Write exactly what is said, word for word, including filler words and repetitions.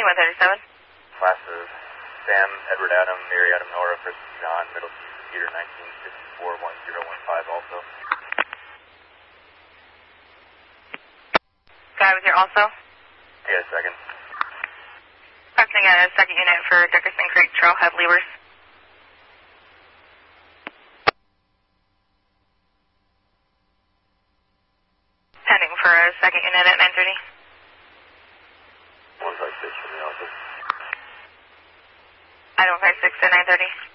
one thirty-seven. Classes Sam, Edward Adam, Mary Adam, Nora, Chris, John, Middle Peter, nineteen fifty-four, one zero one five also. Guy was here also? Yeah, second. Pressing a second unit for Dickerson Creek Trailhead Levers. Pending for a second unit at nine thirty. one five six from the office. Item five six at nine thirty.